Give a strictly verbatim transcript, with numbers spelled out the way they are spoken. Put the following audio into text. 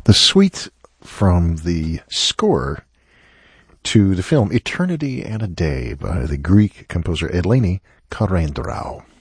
The suite from the score to the film Eternity and a Day by the Greek composer Eleni Karendraou.